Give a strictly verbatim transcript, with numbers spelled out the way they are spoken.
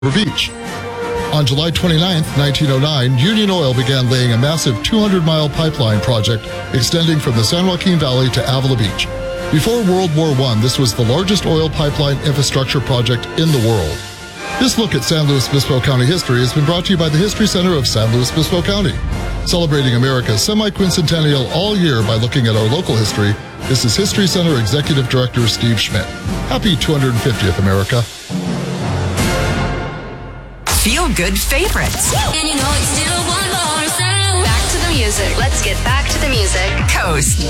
Beach. On July twenty-ninth, nineteen oh nine, Union Oil began laying a massive two hundred mile pipeline project extending from the San Joaquin Valley to Avila Beach. Before World War One, this was the largest oil pipeline infrastructure project in the world. This look at San Luis Obispo County history has been brought to you by the History Center of San Luis Obispo County. Celebrating America's semi-quincentennial all year by looking at our local history, this is History Center Executive Director Steve Schmidt. Happy two hundred fiftieth, America. Feel-good favorites. And you know it's still one more sound. Back to the music. Let's get back to the music. Coast